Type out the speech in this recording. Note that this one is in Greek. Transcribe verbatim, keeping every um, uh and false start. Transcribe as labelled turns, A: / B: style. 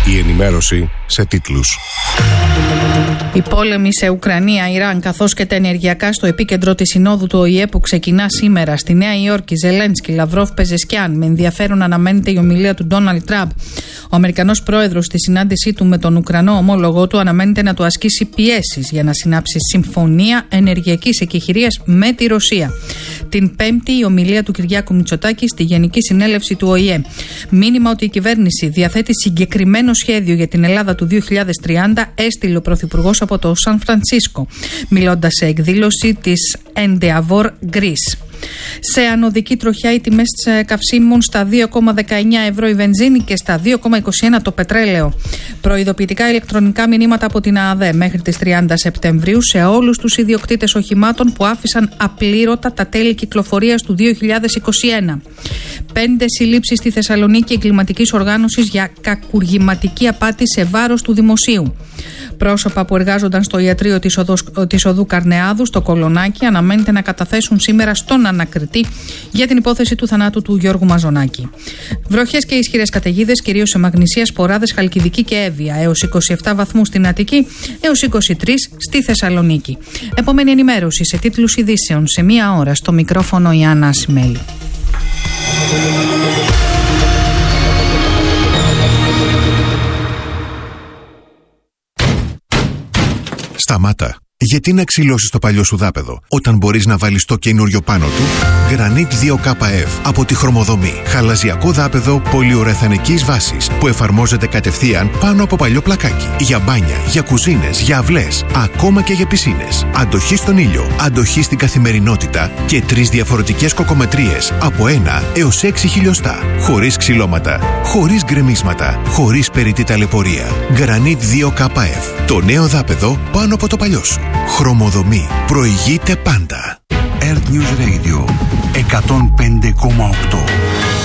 A: Η ενημέρωση σε τίτλους.
B: Οι πόλεμοι σε Ουκρανία, Ιράν καθώς και τα ενεργειακά στο επίκεντρο της συνόδου του Ο Η Ε που ξεκινά σήμερα στη Νέα Υόρκη. Ζελένσκι, Λαυρόφ, Πεζεσκιάν. Με ενδιαφέρον αναμένεται η ομιλία του Ντόναλντ Τραμπ. Ο Αμερικανός πρόεδρος στη συνάντησή του με τον Ουκρανό ομόλογό του αναμένεται να του ασκήσει πιέσεις για να συνάψει συμφωνία ενεργειακής εκεχηρίας με τη Ρωσία. Την Πέμπτη η ομιλία του Κυριάκου Μητσοτάκη στη Γενική Συνέλευση του Ο Η Ε. Μήνυμα ότι η κυβέρνηση διαθέτει συγκεκριμένο σχέδιο για την Ελλάδα του δύο χιλιάδες τριάντα έστειλε ο Πρωθυπουργός από το Σαν Φρανσίσκο, μιλώντας σε εκδήλωση της Endeavor Greece. Σε ανωδική τροχιά οι τιμές καυσίμων στα δύο κόμμα δεκαεννιά ευρώ η βενζίνη και στα δύο κόμμα είκοσι ένα το πετρέλαιο. Προειδοποιητικά ηλεκτρονικά μηνύματα από την ΑΔΕ μέχρι τις τριάντα Σεπτεμβρίου σε όλους τους ιδιοκτήτες οχημάτων που άφησαν απλήρωτα τα τέλη κυκλοφορίας του δύο χιλιάδες είκοσι ένα. Πέντε συλλήψεις στη Θεσσαλονίκη εγκληματικής οργάνωσης για κακουργηματική απάτη σε βάρος του δημοσίου. Πρόσωπα που εργάζονταν στο ιατρείο της, οδος, της οδού Καρνεάδου στο Κολονάκι αναμένεται να καταθέσουν σήμερα στον ανακριτή για την υπόθεση του θανάτου του Γιώργου Μαζονάκη. Βροχές και ισχυρές καταιγίδες, κυρίως σε Μαγνησία, Σποράδες, Χαλκιδική και Εύβοια, έως είκοσι επτά βαθμούς στην Αττική, έως είκοσι τρεις στη Θεσσαλονίκη. Επόμενη ενημέρωση σε τίτλους ειδήσεων σε μία ώρα. Στο μικρόφωνο η Άννα Ασημέλη.
C: Σταμάτα. Γιατί να ξυλώσεις το παλιό σου δάπεδο όταν μπορείς να βάλεις το καινούριο πάνω του? Granit δύο κέι εφ από τη Χρωμοδομή. Χαλαζιακό δάπεδο πολυουρεθανικής βάσης που εφαρμόζεται κατευθείαν πάνω από παλιό πλακάκι. Για μπάνια, για κουζίνες, για αυλές, ακόμα και για πισίνες. Αντοχή στον ήλιο, αντοχή στην καθημερινότητα και τρεις διαφορετικές κοκομετρίες από ένα έως έξι χιλιοστά. Χωρίς ξυλώματα, χωρίς γκρεμίσματα, χωρίς περιττή ταλαιπωρία. Granit δύο κέι εφ. Το νέο δάπεδο πάνω από το παλιό σου. Χρωμοδομή. Προηγείται πάντα.
D: Earth News Radio εκατόν πέντε κόμμα οκτώ.